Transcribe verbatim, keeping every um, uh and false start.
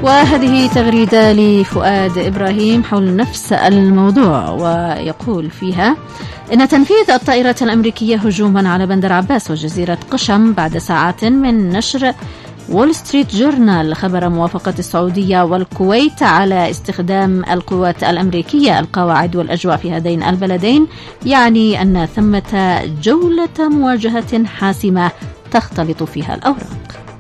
وهذه تغريدة لفؤاد إبراهيم حول نفس الموضوع، ويقول فيها إن تنفيذ الطائرة الأمريكية هجوما على بندر عباس وجزيرة قشم بعد ساعات من نشر وول ستريت جورنال خبر موافقة السعودية والكويت على استخدام القوات الأمريكية القواعد والأجواء في هذين البلدين، يعني أن ثمة جولة مواجهة حاسمة تختلط فيها الأوراق.